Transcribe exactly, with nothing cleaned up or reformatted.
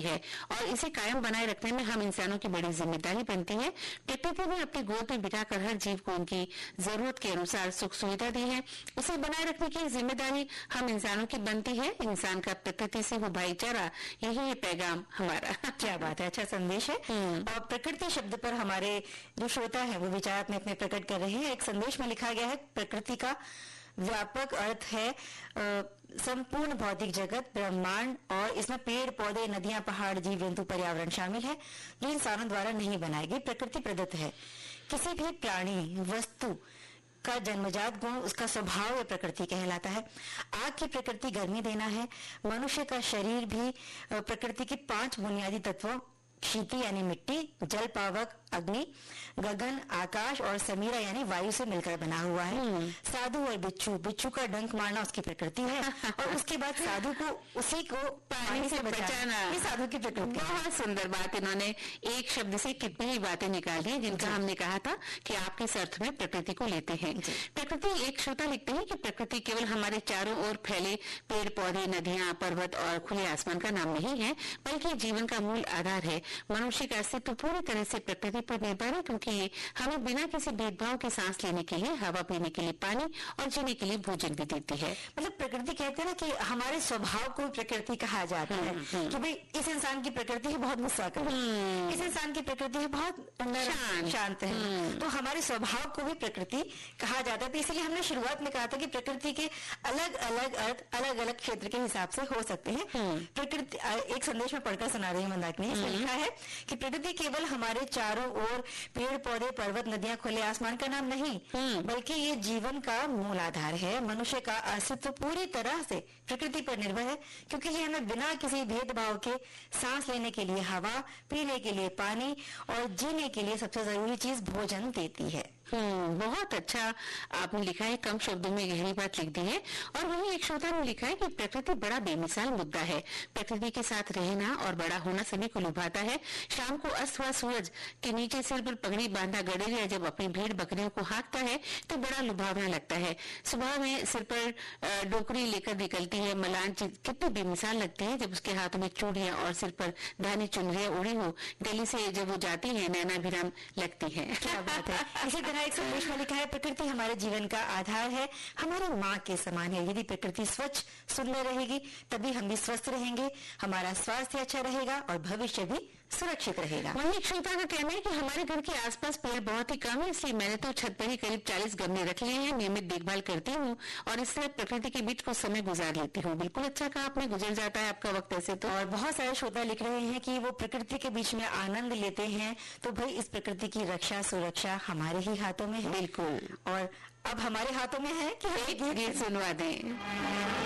है और इसे कायम बनाए रखने में हम इंसानों की बड़ी जिम्मेदारी बनती है। प्रकृति ने अपनी गोद में बिठाकर हर जीव को उनकी जरूरत के अनुसार सुख सुविधा दी है, उसे बनाए रखने की जिम्मेदारी हम इंसानों की बनती है। इंसान का प्रकृति से हो भाईचारा, यही है पैगाम हमारा। क्या बात है, अच्छा संदेश है। और प्रकृति शब्द पर हमारे जो श्रोता है वो विचार अपने अपने प्रकट कर रहे हैं। एक संदेश में लिखा गया है, प्रकृति का व्यापक अर्थ है संपूर्ण भौतिक जगत, ब्रह्मांड, और इसमें पेड़ पौधे, नदियां, पहाड़, जीव जंतु, पर्यावरण शामिल है जो इंसानों द्वारा नहीं बनाई गई, प्रकृति प्रदत्त है। किसी भी प्राणी वस्तु का जन्मजात गुण उसका स्वभाव या प्रकृति कहलाता है। आग की प्रकृति गर्मी देना है। मनुष्य का शरीर भी प्रकृति के पांच बुनियादी तत्वों क्षिति यानी मिट्टी, जल पावक अग्नि, गगन आकाश और समीरा यानी वायु से मिलकर बना हुआ है। साधु और बिच्छू, बिच्छू का डंक मारना उसकी प्रकृति है और उसके बाद साधु को उसी को पानी से बचाना, ये साधु की प्रकृति। बहुत सुंदर बात, इन्होंने एक शब्द से कितनी ही बातें निकाली हैं जिनका हमने कहा था कि आप किस अर्थ में प्रकृति को लेते हैं। प्रकृति, एक श्रोता लिखते हैं कि प्रकृति केवल हमारे चारों ओर फैले पेड़ पौधे, नदियां, पर्वत और खुले आसमान का नाम नहीं है, बल्कि जीवन का मूल आधार है। मनुष्य का अस्तित्व पूरी तरह से प्रकृति पर निर्भर है, क्योंकि ये हमें बिना किसी भेदभाव के सांस लेने के लिए हवा, पीने के लिए पानी और जीने के लिए भोजन भी देती है। मतलब प्रकृति कहते हैं ना कि हमारे स्वभाव को प्रकृति कहा जाता है कि भाई इस इंसान की प्रकृति है बहुत गुस्सा कर, इस इंसान की प्रकृति है बहुत शांत शांत है, तो हमारे स्वभाव को भी प्रकृति कहा जाता है। तो इसलिए हमने शुरुआत में कहा था कि प्रकृति के अलग अलग अर्थ अलग अलग क्षेत्र के हिसाब से हो सकते हैं। प्रकृति, एक संदेश में पढ़कर सुना रही हूँ मंदाकिनी, इसमें लिखा है कि प्रकृति केवल हमारे चारों ओर पेड़ पौधे, पर्वत, नदियां, खुले आसमान का नाम नहीं, बल्कि ये जीवन का मूल आधार है। मनुष्य का अस्तित्व पूरी तरह से प्रकृति पर निर्भर है, क्योंकि ये हमें बिना किसी भेदभाव के सांस लेने के लिए हवा, पीने के लिए पानी और जीने के लिए सबसे जरूरी चीज भोजन देती है। हम्म, बहुत अच्छा आपने लिखा है, कम शब्दों में गहरी बात लिख दी है। और वही एक श्रोता ने लिखा है कि प्रकृति बड़ा बेमिसाल मुद्दा है। प्रकृति के साथ रहना और बड़ा होना सभी को लुभाता है। शाम को अस्त हुआ सूरज के नीचे सिर पर पगड़ी बांधा गडेरिया जब अपनी भेड़ बकरियों को हाँकता है तो बड़ा लुभावना लगता है। सुबह में सिर पर डोकरी लेकर निकलती है मलान, कितनी बेमिसाल लगती है जब उसके हाथों में चूड़ियां और सिर पर धानी चुनरियां उड़ी हो। गली से जब वो जाती है नैना भिराम लगती है। क्या बात है। इसी तरह एक संदेश में लिखा है, प्रकृति हमारे जीवन का आधार है, हमारी माँ के समान है। यदि प्रकृति स्वच्छ सुंदर रहेगी तभी हम भी स्वस्थ रहेंगे, हमारा स्वास्थ्य अच्छा रहेगा और भविष्य भी सुरक्षित रहेगा। वहीं एक श्रोता का कहना है कि हमारे घर के आसपास पेड़ बहुत ही कम है, इसलिए मैंने तो छत पर ही करीब चालीस गमले रख लिए हैं। नियमित देखभाल करती हूँ और इस तरह प्रकृति के बीच कुछ समय गुजार लेती हूँ। बिल्कुल अच्छा कहा आपने, गुजर जाता है आपका वक्त ऐसे तो। और बहुत सारे श्रोता लिख रहे हैं कि वो प्रकृति के बीच में आनंद लेते हैं, तो भाई इस प्रकृति की रक्षा सुरक्षा हमारे ही हाथों में है। बिल्कुल। और अब हमारे हाथों में है कि एक गीत सुनवा दें।